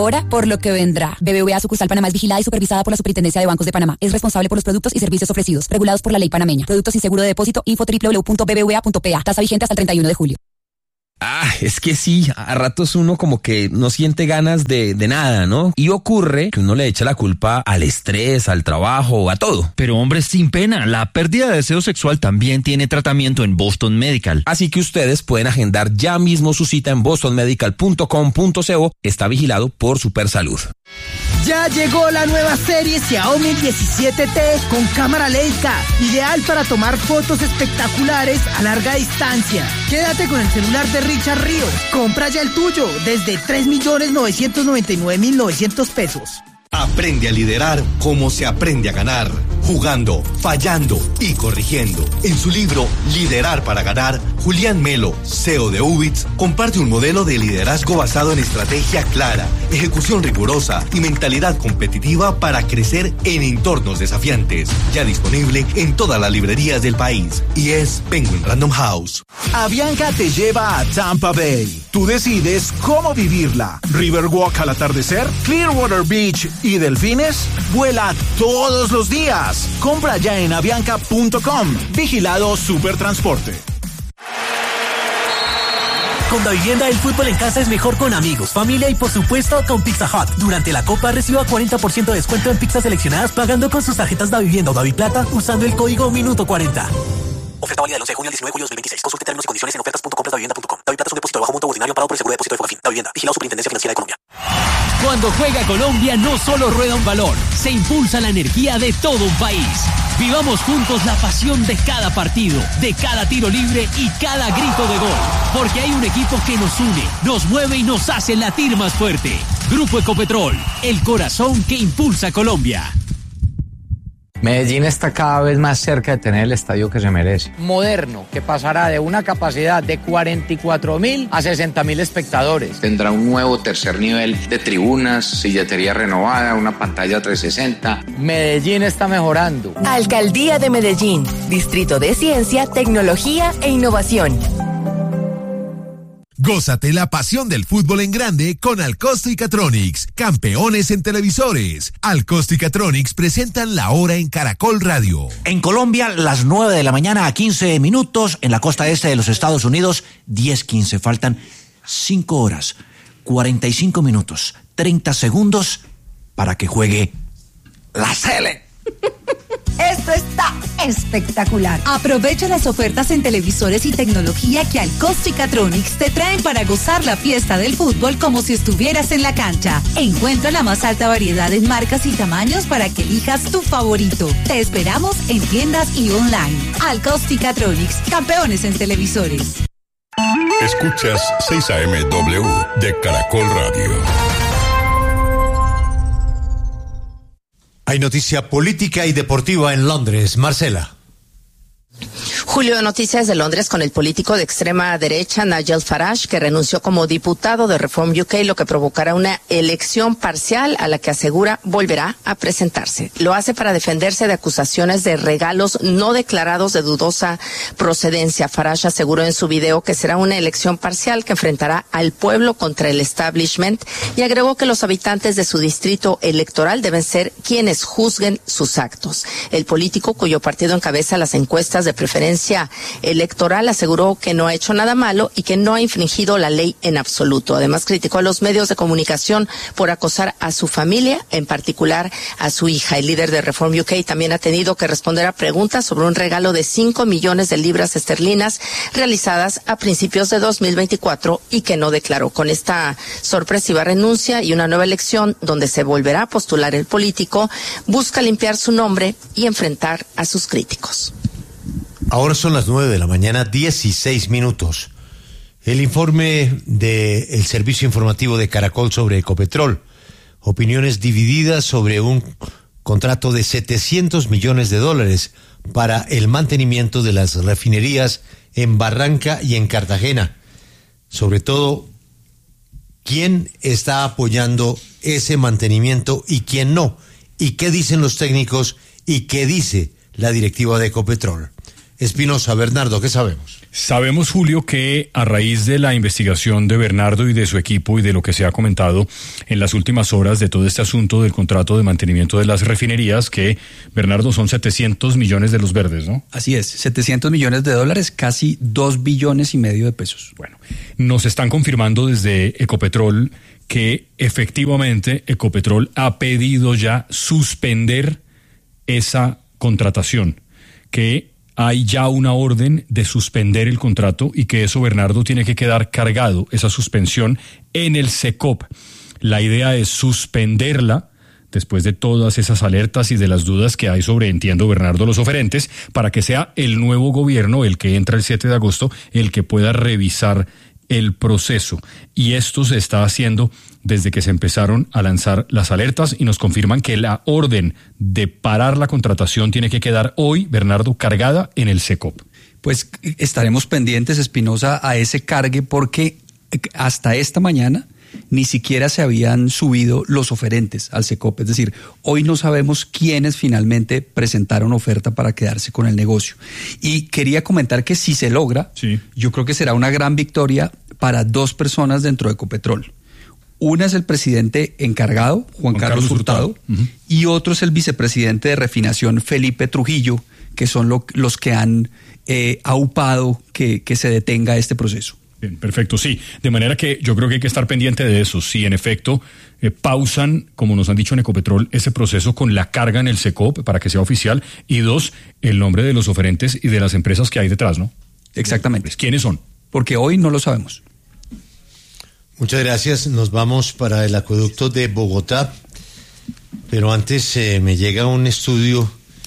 ahora por lo que vendrá. BBVA Sucursal Panamá es vigilada y supervisada por la Superintendencia de Bancos de Panamá. Es responsable por los productos y servicios ofrecidos, regulados por la ley panameña. Productos sin seguro de depósito, info www.bbva.pa. Tasa vigente hasta el 31 de julio. Es que sí, a ratos uno como que no siente ganas de nada, ¿no? Y ocurre que uno le echa la culpa al estrés, al trabajo, a todo. Pero hombre, sin pena, la pérdida de deseo sexual también tiene tratamiento en Boston Medical. Así que ustedes pueden agendar ya mismo su cita en bostonmedical.com.co. Está vigilado por Supersalud. Ya llegó la nueva serie Xiaomi 17T con cámara Leica, ideal para tomar fotos espectaculares a larga distancia. Quédate con el celular de Richard Ríos. Compra ya el tuyo desde 3.999.900 pesos. Aprende a liderar como se aprende a ganar, jugando, fallando y corrigiendo. En su libro Liderar para Ganar, Julián Melo, CEO de UBITS, comparte un modelo de liderazgo basado en estrategia clara, ejecución rigurosa y mentalidad competitiva para crecer en entornos desafiantes. Ya disponible en todas las librerías del país y es Penguin Random House. Avianca te lleva a Tampa Bay. Tú decides cómo vivirla. Riverwalk al atardecer, Clearwater Beach y delfines. Vuela todos los días. Compra ya en avianca.com. Vigilado Supertransporte. Con Davivienda, el fútbol en casa es mejor con amigos, familia y por supuesto con Pizza Hut. Durante la Copa reciba 40% de descuento en pizzas seleccionadas pagando con sus tarjetas Davivienda o Daviplata usando el código Minuto40. Oferta válida del 11 de junio al 19 de julio de 2026. Consulte términos y condiciones en ofertas.compras.davivienda.com. Daviplata es un depósito de bajo monto ordinario pagado por el Seguro de Depósito de Fogafín. Davivienda. Vigilado Superintendencia Financiera de Colombia. Cuando juega Colombia no solo rueda un balón, se impulsa la energía de todo un país. Vivamos juntos la pasión de cada partido, de cada tiro libre y cada grito de gol. Porque hay un equipo que nos une, nos mueve y nos hace latir más fuerte. Grupo Ecopetrol, el corazón que impulsa a Colombia. Medellín está cada vez más cerca de tener el estadio que se merece. Moderno, que pasará de una capacidad de 44.000 a 60.000 espectadores. Tendrá un nuevo tercer nivel de tribunas, silletería renovada, una pantalla 360. Medellín está mejorando. Alcaldía de Medellín, Distrito de Ciencia, Tecnología e Innovación. Gózate la pasión del fútbol en grande con Alcosto y Catronics, campeones en televisores. Alcosto y Catronics presentan la hora en Caracol Radio. En Colombia, las 9 de la mañana a 15 minutos. En la costa este de los Estados Unidos, 10:15. Faltan 5 horas, 45 minutos, 30 segundos para que juegue la Sele. Esto está espectacular. Aprovecha las ofertas en televisores y tecnología que Alcosto y Catronics te traen para gozar la fiesta del fútbol como si estuvieras en la cancha. Encuentra la más alta variedad en marcas y tamaños para que elijas tu favorito. Te esperamos en tiendas y online. Alcosto y Catronics, campeones en televisores. Escuchas 6 AM W de Caracol Radio. Hay noticia política y deportiva en Londres. Marcela. Julio, de Noticias de Londres con el político de extrema derecha Nigel Farage, que renunció como diputado de Reform UK, lo que provocará una elección parcial a la que asegura volverá a presentarse. Lo hace para defenderse de acusaciones de regalos no declarados de dudosa procedencia. Farage aseguró en su video que será una elección parcial que enfrentará al pueblo contra el establishment y agregó que los habitantes de su distrito electoral deben ser quienes juzguen sus actos. El político, cuyo partido encabeza las encuestas de preferencia electoral, aseguró que no ha hecho nada malo y que no ha infringido la ley en absoluto. Además, criticó a los medios de comunicación por acosar a su familia, en particular a su hija. El líder de Reform UK también ha tenido que responder a preguntas sobre un regalo de 5 millones de libras esterlinas realizadas a principios de 2024 y que no declaró. Con esta sorpresiva renuncia y una nueva elección donde se volverá a postular el político, busca limpiar su nombre y enfrentar a sus críticos. Ahora son las 9 de la mañana, 16 minutos. El informe del Servicio Informativo de Caracol sobre Ecopetrol. Opiniones divididas sobre un contrato de $700 millones para el mantenimiento de las refinerías en Barranca y en Cartagena. Sobre todo, ¿quién está apoyando ese mantenimiento y quién no? ¿Y qué dicen los técnicos y qué dice la directiva de Ecopetrol? Espinosa, Bernardo, ¿qué sabemos? Sabemos, Julio, que a raíz de la investigación de Bernardo y de su equipo y de lo que se ha comentado en las últimas horas de todo este asunto del contrato de mantenimiento de las refinerías, que, Bernardo, son 700 millones de los verdes, ¿no? Así es, 700 millones de dólares, casi 2 billones y medio de pesos. Bueno, nos están confirmando desde Ecopetrol que efectivamente Ecopetrol ha pedido ya suspender esa contratación, que hay ya una orden de suspender el contrato y que eso, Bernardo, tiene que quedar cargado, esa suspensión, en el SECOP. La idea es suspenderla después de todas esas alertas y de las dudas que hay sobre, entiendo, Bernardo, los oferentes, para que sea el nuevo gobierno, el que entra el 7 de agosto, el que pueda revisar el proceso. Y esto se está haciendo desde que se empezaron a lanzar las alertas y nos confirman que la orden de parar la contratación tiene que quedar hoy, Bernardo, cargada en el SECOP. Pues estaremos pendientes, Espinosa, a ese cargue, porque hasta esta mañana ni siquiera se habían subido los oferentes al SECOP. Es decir, hoy no sabemos quiénes finalmente presentaron oferta para quedarse con el negocio. Y quería comentar que si se logra, yo creo que será una gran victoria para 2 personas dentro de Ecopetrol. Una es el presidente encargado, Juan Carlos Hurtado, y otro es el vicepresidente de refinación, Felipe Trujillo, que son los que han aupado que se detenga este proceso. Bien, perfecto, sí. De manera que yo creo que hay que estar pendiente de eso. Si en efecto pausan, como nos han dicho en Ecopetrol, ese proceso con la carga en el SECOP para que sea oficial. Y 2, el nombre de los oferentes y de las empresas que hay detrás, ¿no? Exactamente. ¿Quiénes son? Porque hoy no lo sabemos. Muchas gracias. Nos vamos para el acueducto de Bogotá. Pero antes me llega un estudio,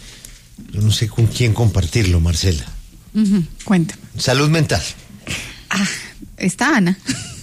yo no sé con quién compartirlo, Marcela. Cuéntame. Salud mental. Está Ana.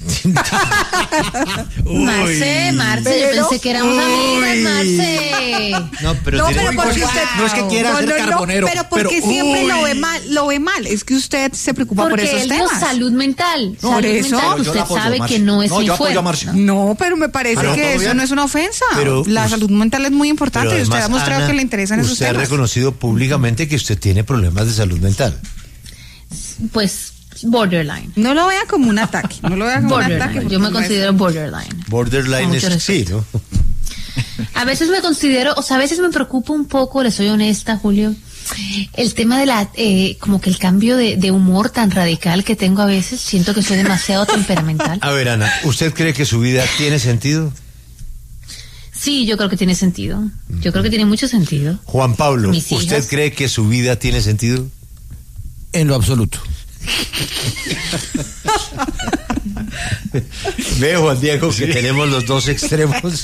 Marce, yo pensé que éramos amigas, Marce. No, pero porque usted no es que quiera ser carbonero. Pero porque siempre lo ve mal. Es que usted se preocupa por esos temas. Porque salud mental. Por eso. Mental, usted sabe que no es mi fuerte. No, pero me parece que eso no es una ofensa. La salud mental es muy importante y usted ha mostrado que le interesan esos temas. Usted ha reconocido públicamente que usted tiene problemas de salud mental. Pues borderline. No lo vea como un ataque. No lo vea como un ataque. Yo me considero borderline. Borderline es sí, ¿no? A veces me considero, a veces me preocupa un poco, le soy honesta, Julio, el tema de la, como que el cambio de humor tan radical que tengo a veces. Siento que soy demasiado temperamental. A ver, Ana, ¿usted cree que su vida tiene sentido? Sí, yo creo que tiene sentido. Yo creo que tiene mucho sentido. Juan Pablo, ¿usted cree que su vida tiene sentido? En lo absoluto. Veo, Juan Diego, que tenemos los dos extremos.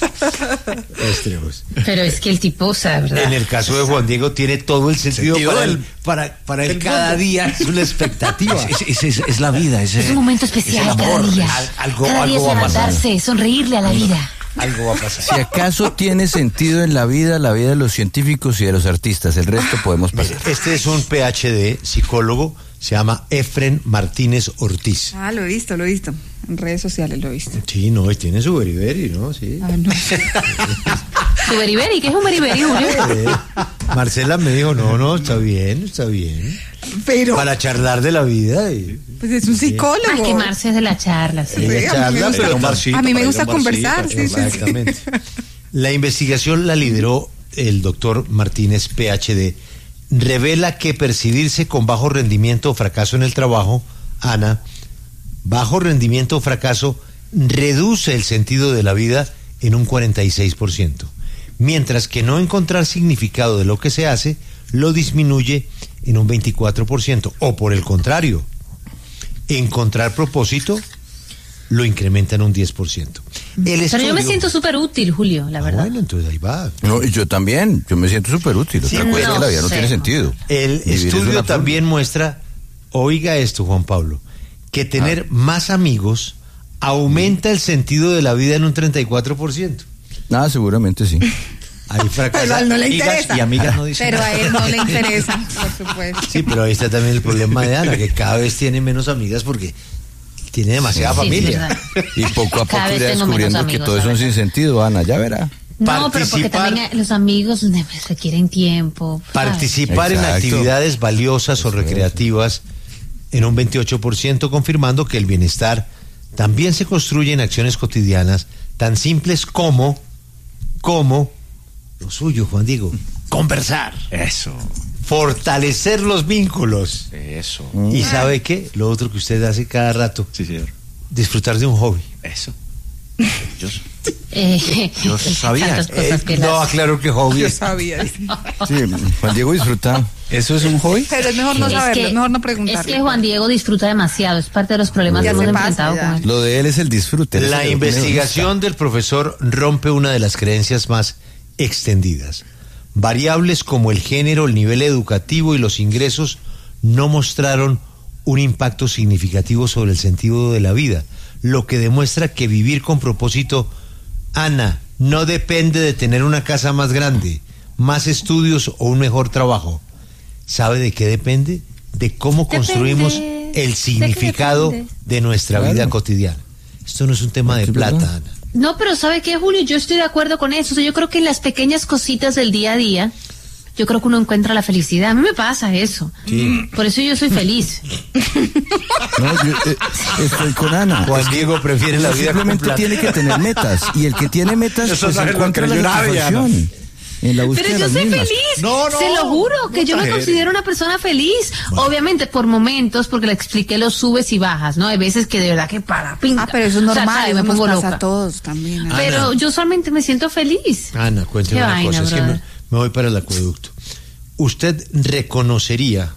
Pero es que el tipo, ¿verdad? En el caso de Juan Diego tiene todo el sentido para el cada día. Es una expectativa. Es la vida. Es un momento especial cada día. Algo va a pasar. Sonreírle a la vida. Algo va a pasar. Si acaso tiene sentido en la vida de los científicos y de los artistas, el resto podemos pasar. Este es un PhD, psicólogo, se llama Efren Martínez Ortiz. Lo he visto. En redes sociales lo he visto. Sí, no, y tiene su beriberi, ¿no? Sí. No. ¿Su beriberi? ¿Qué es un beriberi, Julio? Marcela me dijo, no, está bien. Pero para charlar de la vida. Pues es un psicólogo. Que Marce es de la charla, sí. A mí me gusta conversar. Sí. Exactamente. La investigación la lideró el doctor Martínez, PhD. Revela que percibirse con bajo rendimiento o fracaso en el trabajo, Ana, bajo rendimiento o fracaso reduce el sentido de la vida en un 46%, mientras que no encontrar significado de lo que se hace lo disminuye en un 24%, o por el contrario, encontrar propósito lo incrementa en un 10%. Pero yo me siento súper útil, Julio, la verdad. Bueno, entonces ahí va. No, y yo también, yo me siento súper útil. Otra cosa es que la vida no tiene sentido. El estudio también muestra, oiga esto, Juan Pablo, que tener más amigos aumenta el sentido de la vida en un 34%. Seguramente sí. Ahí fracasa. Pero a él no le interesa. Y amigas no dicen. Pero a él no le interesa, por supuesto. Sí, pero ahí está también el problema de Ana, que cada vez tiene menos amigas porque tiene demasiada familia. Y poco a poco irá descubriendo que todo eso es sin sentido, Ana, ya verá. No, pero porque también los amigos requieren tiempo. Participar en actividades valiosas o recreativas en un 28%, confirmando que el bienestar también se construye en acciones cotidianas tan simples como lo suyo, Juan Diego, conversar. Eso. Fortalecer los vínculos. Eso. ¿Y sabe qué? Lo otro que usted hace cada rato. Sí, señor. Disfrutar de un hobby. Eso. Yo sabía. No, aclaro que hobby. Yo sabía. Sí, Juan Diego disfruta. ¿Eso es un hobby? Pero es mejor no saberlo, es mejor no preguntar. Es que Juan Diego disfruta demasiado, es parte de los problemas que hemos enfrentado con él. Lo de él es el disfrute. La investigación del profesor rompe una de las creencias más extendidas. Variables como el género, el nivel educativo y los ingresos no mostraron un impacto significativo sobre el sentido de la vida, lo que demuestra que vivir con propósito, Ana, no depende de tener una casa más grande, más estudios o un mejor trabajo. ¿Sabe de qué depende? De cómo construimos el significado de nuestra vida cotidiana. Esto no es un tema de plata, Ana. No, pero ¿sabe qué, Julio? Yo estoy de acuerdo con eso. O sea, yo creo que en las pequeñas cositas del día a día, yo creo que uno encuentra la felicidad. A mí me pasa eso. Sí. Por eso yo soy feliz. No, yo estoy con Ana. Juan Diego prefiere la vida con plata. Simplemente tiene que tener metas. Y el que tiene metas, eso pues encuentra la satisfacción. En la pero yo soy feliz, se lo juro, que yo me considero una persona feliz. Bueno. Obviamente por momentos, porque le expliqué los subes y bajas, ¿no? Hay veces que de verdad que para pinta. Pero eso es normal, o sea, eso me pongo nos pasa loca. a todos también. Ana. Pero yo solamente me siento feliz. Ana, cuénteme una cosa, es que me voy para el acueducto. ¿Usted reconocería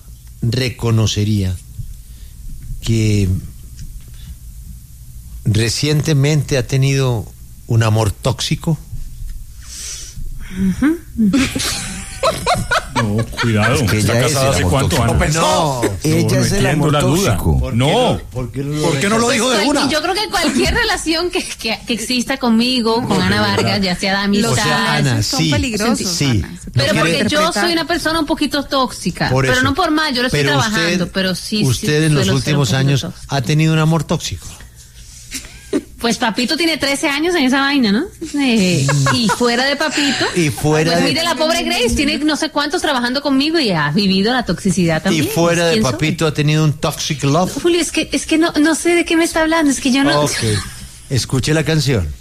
que recientemente ha tenido un amor tóxico? No, cuidado. Es que ¿Está casada hace cuánto, Ana? No, ella es el amor tóxico. No. ¿Por qué no lo dijo de una? Yo creo que cualquier relación que exista conmigo, con Ana Vargas, ya sea de amistad, o sea, Ana, son peligrosos. Sí. Ana. Pero porque yo soy una persona un poquito tóxica. Pero no por mal, yo lo estoy trabajando, pero sí. Usted en los últimos años ha tenido un amor tóxico. Pues Papito tiene 13 años en esa vaina, ¿no? Y fuera de Papito. Mire, la pobre Grace tiene no sé cuántos trabajando conmigo y ha vivido la toxicidad también. Y fuera de Papito ha tenido un toxic love. Julio, es que no sé de qué me está hablando, es que yo no. Ok, escuche la canción.